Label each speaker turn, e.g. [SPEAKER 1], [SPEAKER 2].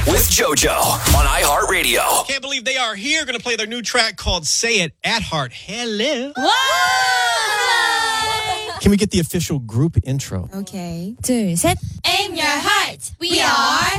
[SPEAKER 1] with JoJo on iHeartRadio.
[SPEAKER 2] Can't believe they are here. Going to play their new track called Say It at Heart. Hello.
[SPEAKER 3] Whoa!
[SPEAKER 2] Can we get the official group intro?
[SPEAKER 3] Okay. 둘, 셋.
[SPEAKER 4] Aim your heart. We are